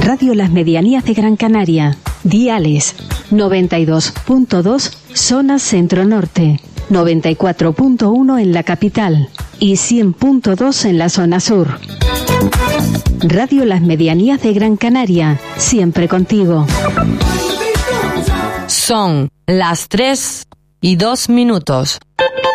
Radio Las Medianías de Gran Canaria. Diales 92.2 zona centro-norte, 94.1 en la capital y 100.2 en la zona sur. Radio Las Medianías de Gran Canaria, siempre contigo. Son las 3:02.